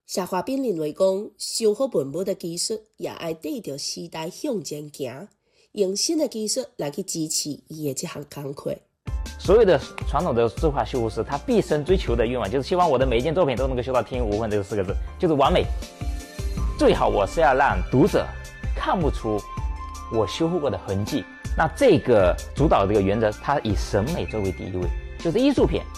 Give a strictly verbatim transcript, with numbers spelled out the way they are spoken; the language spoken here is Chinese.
谢华斌认为讲，修好文物的技术也爱对着时代向前行，用新的技术来去支持伊的这项工作。 所有的传统的字画修复师，他毕生追求的愿望就是希望我的每一件作品都能够修到天衣无缝这个四个字，就是完美。最好我是要让读者看不出我修复过的痕迹。那这个主导这个原则，它以审美作为第一位，就是艺术品